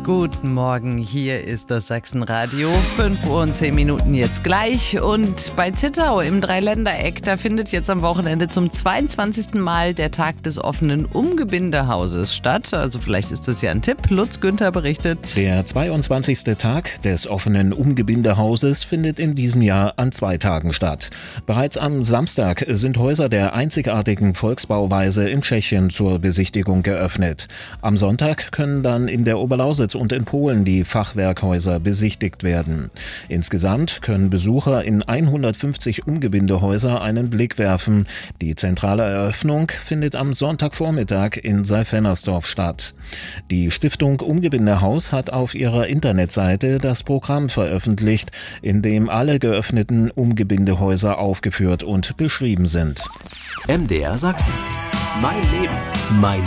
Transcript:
Guten Morgen, hier ist das Sachsenradio. 5:10 Uhr jetzt gleich. Und bei Zittau im Dreiländereck, da findet jetzt am Wochenende zum 22. Mal der Tag des offenen Umgebindehauses statt. Also vielleicht ist das ja ein Tipp. Lutz Günther berichtet. Der 22. Tag des offenen Umgebindehauses findet in diesem Jahr an 2 Tagen statt. Bereits am Samstag sind Häuser der einzigartigen Volksbauweise in Tschechien zur Besichtigung geöffnet. Am Sonntag können dann in der Oberlausitz und in Polen die Fachwerkhäuser besichtigt werden. Insgesamt können Besucher in 150 Umgebindehäuser einen Blick werfen. Die zentrale Eröffnung findet am Sonntagvormittag in Saalfennersdorf statt. Die Stiftung Umgebindehaus hat auf ihrer Internetseite das Programm veröffentlicht, in dem alle geöffneten Umgebindehäuser aufgeführt und beschrieben sind. MDR Sachsen. Mein Leben, mein